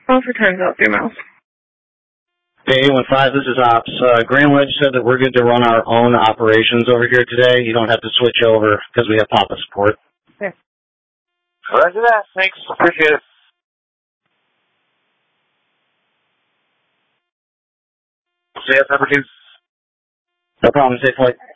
Offer turns out your mouth. Hey, 815, this is Ops. Grand Ledge said that we're good to run our own operations over here today. You don't have to switch over because we have Papa support. Okay. Roger that. Thanks. Appreciate it. See you, number 2. No problem. Safe flight.